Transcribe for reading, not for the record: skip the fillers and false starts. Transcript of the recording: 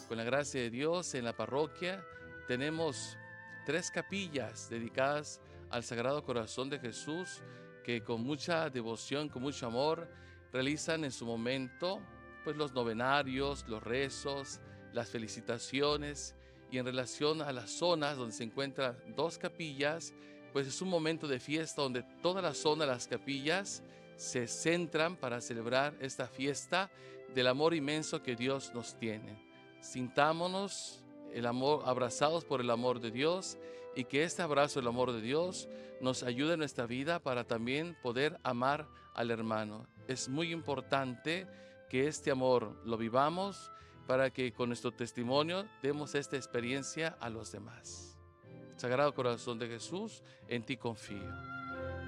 Con la gracia de Dios, en la parroquia tenemos 3 capillas dedicadas al Sagrado Corazón de Jesús, que con mucha devoción, con mucho amor, realizan en su momento pues los novenarios, los rezos, las felicitaciones. Y en relación a las zonas donde se encuentran 2 capillas, pues es un momento de fiesta donde toda la zona de las capillas se centran para celebrar esta fiesta del amor inmenso que Dios nos tiene. Sintámonos el amor, abrazados por el amor de Dios, y que este abrazo del amor de Dios nos ayude en nuestra vida para también poder amar al hermano. Es muy importante que este amor lo vivamos para que con nuestro testimonio demos esta experiencia a los demás. Sagrado Corazón de Jesús, en ti confío.